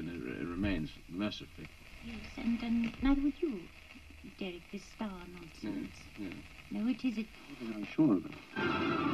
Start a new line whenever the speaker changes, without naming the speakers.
and it remains mercifully.
Yes, and neither would you, Derek, this star nonsense.
Yes.
No, it isn't.
I'm sure of it.